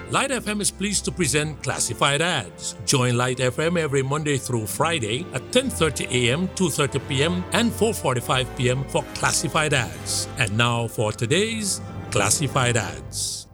Light FM is pleased to present Classified Ads. Join Light FM every Monday through Friday at 10:30 a.m., 2:30 p.m., and 4:45 p.m. for Classified Ads. And now for today's Classified Ads.